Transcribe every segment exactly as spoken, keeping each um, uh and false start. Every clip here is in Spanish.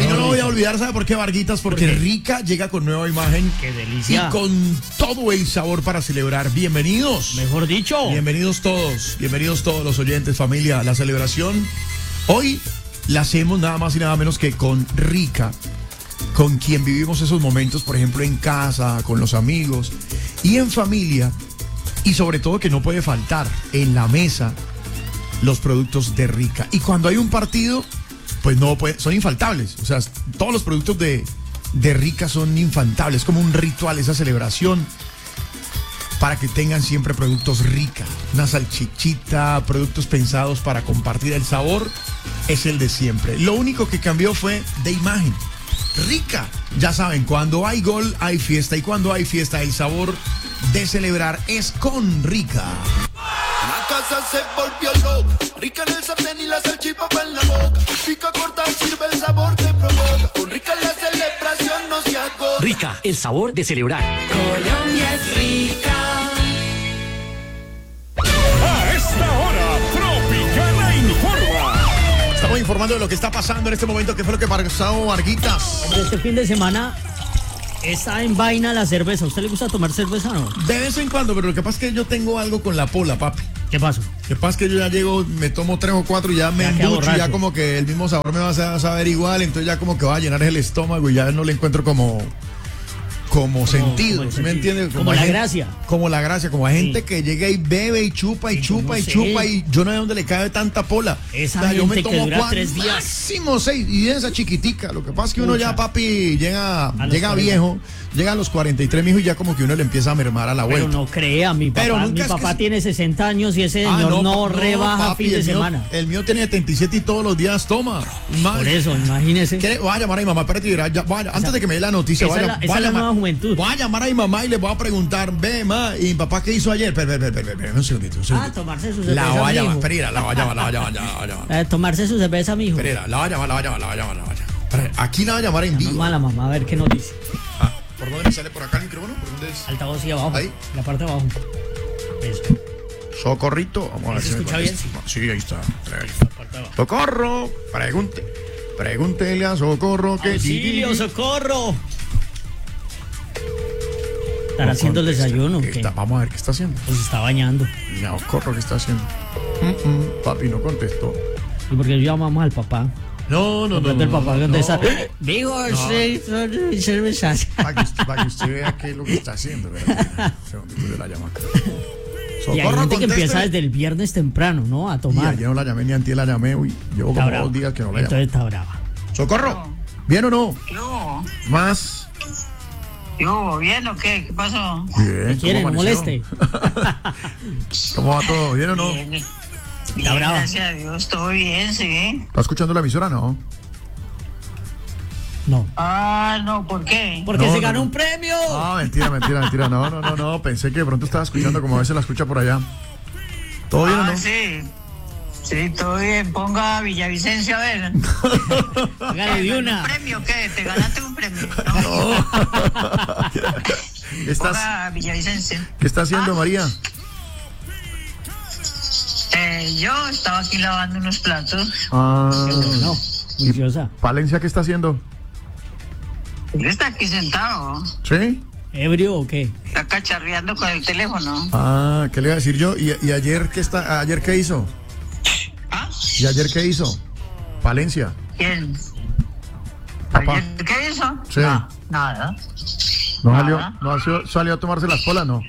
Y no lo voy a olvidar, ¿sabe por qué, Varguitas? Porque ¿Por qué? Rica llega con nueva imagen. ¡Qué delicia! Y con todo el sabor para celebrar. Bienvenidos. Mejor dicho. Bienvenidos todos. Bienvenidos todos los oyentes, familia. La celebración hoy la hacemos nada más y nada menos que con Rica, con quien vivimos esos momentos, por ejemplo, en casa, con los amigos y en familia. Y sobre todo que no puede faltar en la mesa los productos de Rica. Y cuando hay un partido, pues no puede, son infaltables. O sea, todos los productos de, de Rica son infaltables. Es como un ritual esa celebración para que tengan siempre productos Rica. Una salchichita, productos pensados para compartir. El sabor es el de siempre. Lo único que cambió fue de imagen. Rica, ya saben, cuando hay gol hay fiesta, y cuando hay fiesta el sabor de celebrar es con Rica. La casa se volvió loca, Rica en el sartén y la salchipapa en la boca. Pica corta, sirve, el sabor te provoca. Con Rica la celebración no se agota. Rica, el sabor de celebrar. Colombia es rica. A esta hora, Tropicana informa. Estamos informando de lo que está pasando en este momento. ¿Qué fue lo que pasó, Varguitas? Este fin de semana está en vaina la cerveza. ¿A usted le gusta tomar cerveza o no? De vez en cuando, pero lo que pasa es que yo tengo algo con la pola, papi. ¿Qué pasó? Lo que pasa es que yo ya llego, me tomo tres o cuatro y ya me Ya queda embucho y ya borracho. como que el mismo sabor me va a saber igual, entonces ya como que va a llenar el estómago y ya no le encuentro como... Como, sentido, como el ¿sí me sentido. entiendes? Como hay la gente- gracia. Como la gracia, como hay gente Sí. que llega y bebe y chupa y Sí, yo chupa no y sé. chupa y yo no sé dónde le cabe tanta pola. Esa yo me gente que tomo dura cuan- tres días. máximo seis y esa chiquitica. Lo que pasa es que uno Mucha. ya, papi, llega, A los llega cuarenta. viejo, llega a los cuarenta y tres, mijo, y ya como que uno le empieza a mermar a la Pero vuelta. no crea, mi Pero papá, nunca mi es que papá se- tiene sesenta años y ese Ah, señor no, pa- rebaja papi, fin de el mío- semana. El mío tiene setenta y siete y todos los días toma. Ma- Por eso, imagínese. ¿Quiere? Voy a llamar a mi mamá, espérate, ya- ya- vaya, antes de que me dé la noticia, esa voy a, es la- voy esa a es la llamar, nueva juventud. voy a llamar a mi mamá y le voy a preguntar, ve, ma, y mi papá, ¿qué hizo ayer? Espera, espera, espera, espera, un segundito, un Ah, segundito. tomarse su La cerveza, voy a llamar, mijo. espera, la voy a llamar, la voy a llamar, la voy a llamar. Eh, tomarse su cerveza, mijo. Espera, la voy a llamar, la voy a llamar, la voy a llamar, la voy a llamar. Espera, aquí la voy a llamar en vivo. Mamá, la mamá, a ver qué nos dice. Ah, ¿por dónde me sale por acá el micrófono? ¿Por dónde es? Altavoz y abajo. Ahí. La parte de abajo. Eso. Socorrito, vamos a ver ¿Se si me escucha contesta. bien? Sí, ahí está. Ahí. La parte de abajo. Socorro, pregunte. Pregúntele a Socorro que ¡Auxilio, socorro! ¿Estará No haciendo el contesta. desayuno o ¿Qué qué? está? Vamos a ver qué está haciendo. Pues se está bañando. Ya, Socorro, ¿qué está haciendo? Mm, mm, papi no contestó. ¿Y porque llamamos al papá? No, no, no. Después del no, papá no, ¿dónde no. está? Digo, sí, son cervezas. Para que, usted, para que usted vea qué es lo que está haciendo. ¿Verdad? Un segundito de la llama acá. Y hay gente que empieza desde el viernes temprano, ¿no? A Y tomar. ayer no la llamé ni antier la llamé. Uy, llevo Está como brava. dos días que no la Entonces llamo. está brava. Socorro, ¿bien o no? Yo, Más. yo, ¿bien o qué? ¿Qué pasó? Bien. ¿Quiere? ¿cómo No amaneció? moleste. ¿Cómo va todo? ¿Bien o no? Bien, bien, Está brava. gracias a Dios, todo bien, sí. ¿Está escuchando la emisora? No. No. Ah, no, ¿por qué? Porque No, se no, ganó no. un premio. Ah, mentira, mentira, mentira. No, no, no, no. Pensé que de pronto estaba escuchando como a veces la escucha por allá. ¿Todo bien o Ah, no? sí. Sí, todo bien. Ponga a Villavicencio a ver. Hágale de ¿Un una. premio qué? ¿Te ganaste un premio? No. ¿Qué estás, Ponga a Villavicencio. ¿Qué está haciendo, Ah. María? Eh, yo estaba aquí lavando unos platos. Ah, No, juiciosa. Valencia, ¿qué está haciendo? Él está aquí sentado. ¿Sí? ¿Ebrio o qué? Está cacharreando con el teléfono. Ah, ¿qué le iba a decir yo? ¿Y, y ayer qué está, ayer qué hizo? ¿Ah? ¿Y ayer qué hizo? Valencia. ¿Quién? Papá. ¿Ayer ¿Qué hizo? Sí. No, nada. ¿No salió, Nada. no salió, salió a tomarse las polas, no?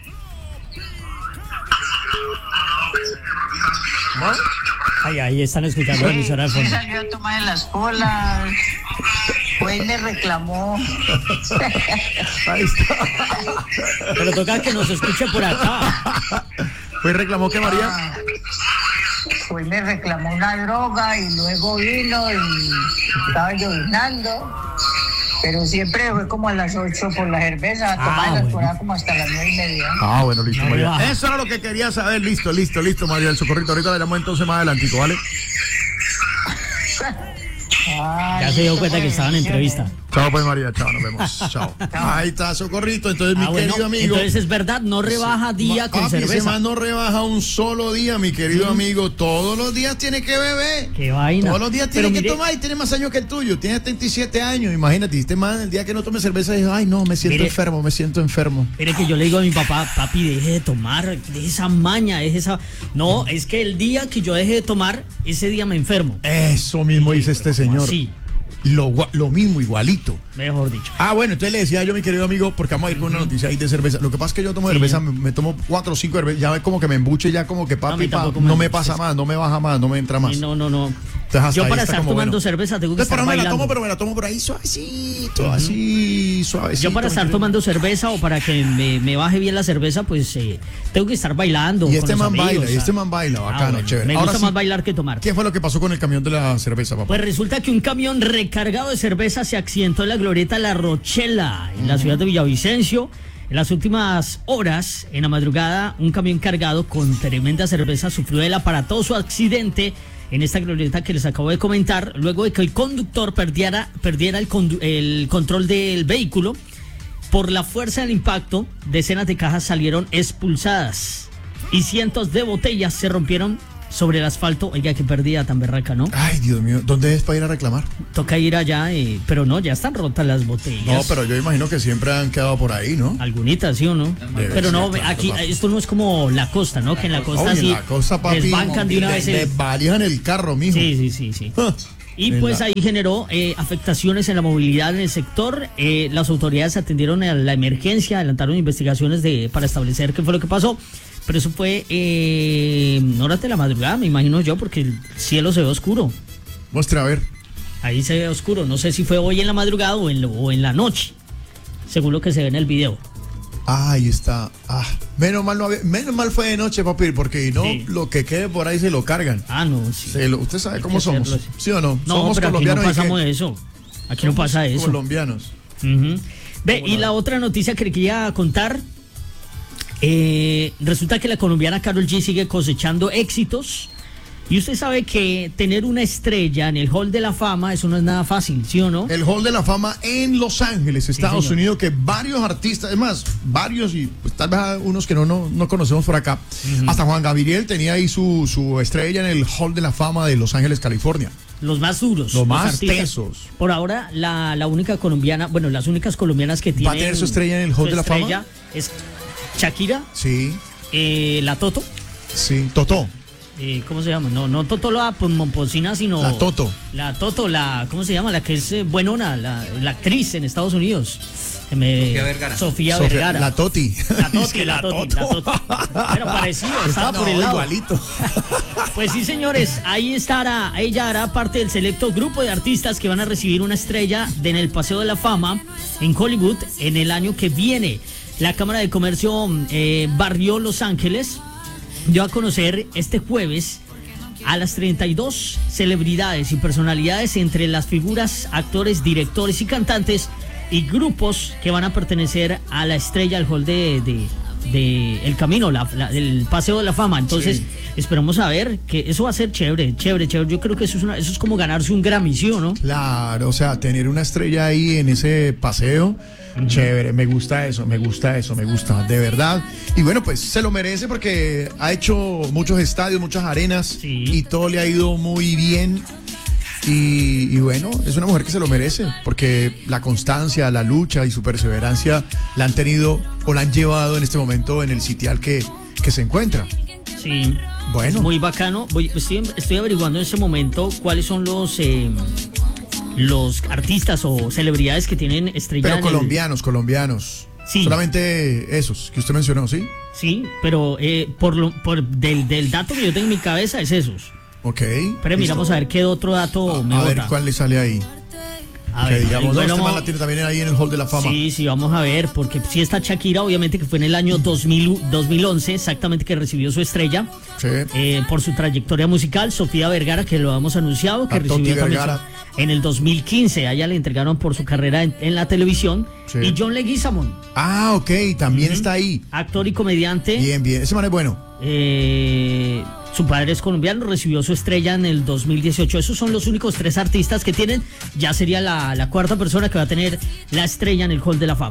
¿No? Ay, ahí están escuchando la Sí, emisora de sí fondo. salió a tomar en las polas. Pues le reclamó. Ahí está. Pero toca que nos escuche por acá. Pues reclamó que María. Ah, Pues le reclamó una droga y luego vino y estaba llovinando. Pero siempre fue como a las ocho por la cerveza, a tomar Ah, las bueno. polas como hasta las nueve y media. Ah, bueno, listo, No María. rebaja. Eso era lo que quería saber. Listo, listo, listo, María. El socorrito. Ahorita la llamo entonces más adelantito, ¿vale? Ya se dio cuenta que estaba en entrevista. Chao, pues María, chao, nos vemos. Chao. Ahí está, Socorrito. Entonces, mi Ah, bueno, querido amigo. entonces es verdad, no rebaja día con Papi, ese cerveza. man no rebaja un solo día, mi querido amigo. Todos los días tiene que beber. Qué vaina. Todos los días tiene Pero que mire, tomar y tiene más años que el tuyo. Tiene treinta y siete años. Imagínate, este man el día que no tome cerveza dijo, ay no, me siento Mire. enfermo, me siento enfermo. Mire que yo le digo a mi papá, papi, deje de tomar, deje esa maña, deje esa... No, es que el día que yo deje de tomar, ese día me enfermo. Eso mismo dice este señor. Sí, Lo, gua- lo mismo, igualito. mejor dicho. Ah, bueno, entonces le decía yo, mi querido amigo, porque vamos a ir con una noticia ahí de cerveza. Lo que pasa es que yo tomo Sí. cerveza, me, me tomo cuatro o cinco cervezas, ya ve como que me embuche, ya como que A papi, mí pa, tampoco no me me embuches. pasa más, no me baja más, no me entra más. Sí, no, no, no. Entonces, hasta Yo ahí para está estar como tomando bueno. cerveza tengo que Entonces, estar pero me la bailando. tomo, pero me la tomo por ahí suavecito, así, suavecito. Yo para estar tomando cerveza o para que me, me baje bien la cerveza, pues eh, tengo que estar bailando. Y con este los man amigos, baila, y ah. este man baila, Ah, bacano, bueno, chévere. Me Ahora gusta sí, más bailar que tomar. ¿qué fue lo que pasó con el camión de la cerveza, papá? Pues resulta que un camión recargado de cerveza se accidentó en la glorieta La Rochela, en la ciudad de Villavicencio. En las últimas horas, en la madrugada, un camión cargado con tremenda cerveza sufrió el aparatoso accidente en esta glorieta que les acabo de comentar, luego de que el conductor perdiera, perdiera el, condu- el control del vehículo. Por la fuerza del impacto, decenas de cajas salieron expulsadas y cientos de botellas se rompieron sobre el asfalto. Oiga, qué pérdida tan berraca, ¿no? Ay, Dios mío, ¿dónde es para ir a reclamar? Toca ir allá, eh, pero no, ya están rotas las botellas. No, pero yo imagino que siempre han quedado por ahí, ¿no? Algunitas, ¿sí o no? Debe Pero no, ser, claro, aquí, papi. esto no es como la costa, ¿no? Que en la costa Oye, sí la cosa, papi, desbancan de una le- vez le el... valijan el carro, mijo. Sí, sí, sí, sí. Ah, Y en pues la- ahí generó eh, afectaciones en la movilidad en el sector. Eh, las autoridades atendieron a la emergencia, adelantaron investigaciones de para establecer qué fue lo que pasó. Pero eso fue eh, en horas de la madrugada, me imagino yo, porque el cielo se ve oscuro. Muestre, a ver. Ahí se ve oscuro. No sé si fue hoy en la madrugada o en, lo- o en la noche, según lo que se ve en el video. Ahí está. Ah, menos mal no había- menos mal fue de noche, papi, porque no, Sí. lo que quede por ahí se lo cargan. Ah, no, sí. Se lo- usted sabe Hay cómo que somos, hacerlo así. ¿sí o no? No, somos pero aquí no colombianos. y pasamos que- de eso. Aquí no pasa somos eso. colombianos. Ujú. Ve, y la otra noticia que le quería contar, eh, resulta que la colombiana Karol G sigue cosechando éxitos. Y usted sabe que tener una estrella en el Hall de la Fama, eso no es nada fácil, ¿sí o no? El Hall de la Fama en Los Ángeles, Estados señor. Unidos, que varios artistas, es más, varios y pues, tal vez unos que no, no, no conocemos por acá. Hasta Juan Gabriel tenía ahí su, su estrella en el Hall de la Fama de Los Ángeles, California. Los más duros. Los más artistas. tesos. Por ahora, la, la única colombiana, bueno, las únicas colombianas que tienen... a tener su estrella en el Hall su de la Fama? estrella es Shakira, Sí, eh, la Toto. sí. Totó. Eh, ¿Cómo se llama? No, no Toto la Momposina, sino... La Toto. La Toto, la... ¿Cómo se llama? La que es eh, buenona, la, la actriz en Estados Unidos. Que me- Sofía Vergara. Sofía Sofía- Vergara. La Toti. La Toti, Es que la Toti, la Toti. Pero parecido, estaba No, por el lado. igualito. Pues sí, señores, ahí estará, ella hará parte del selecto grupo de artistas que van a recibir una estrella de en el Paseo de la Fama en Hollywood en el año que viene. La Cámara de Comercio eh, Barrio Los Ángeles dio a conocer este jueves a las treinta y dos celebridades y personalidades, entre las figuras, actores, directores y cantantes y grupos que van a pertenecer a la estrella al hall de, de, de El Camino, la, la- el Paseo de la Fama. Entonces, Sí. esperamos a ver que eso va a ser chévere, chévere, chévere. Yo creo que eso es, una, eso es como ganarse un Grammy, ¿sí o no? Claro, o sea, tener una estrella ahí en ese paseo, chévere, me gusta eso, me gusta eso, me gusta, de verdad. Y bueno, pues se lo merece porque ha hecho muchos estadios, muchas arenas Sí. y todo le ha ido muy bien. Y, y bueno, es una mujer que se lo merece porque la constancia, la lucha y su perseverancia la han tenido o la han llevado en este momento en el sitial que, que se encuentra. Sí. Bueno. Es muy bacano. Voy, estoy, estoy averiguando en este momento cuáles son los... eh, los artistas o celebridades que tienen estrella Pero en el- colombianos, colombianos. Sí. Solamente esos que usted mencionó, ¿sí? Sí, pero eh, por lo, por del, del dato que yo tengo en mi cabeza es esos. Ok. Pero miramos a ver qué otro dato me A ver bota. cuál le sale ahí. A que ver, digamos, no, bueno, este man vamos- la tiene también ahí en el Hall de la Fama. Sí, sí, vamos a ver, porque sí está Shakira, obviamente que fue en el año dos mil, dos mil once, exactamente, que recibió su estrella. Sí. Eh, por su trayectoria musical. Sofía Vergara, que lo hemos anunciado, que La Toti recibió también Vergara. su- en el dos mil quince, a ella le entregaron por su carrera en, en la televisión. Sí. Y John Leguizamon, Ah, ok, también está ahí. actor y comediante. Bien, bien. Ese man es bueno. Eh, Su padre es colombiano, recibió su estrella en el dos mil dieciocho. Esos son los únicos tres artistas que tienen. Ya sería la, la cuarta persona que va a tener la estrella en el Hall de la Fama.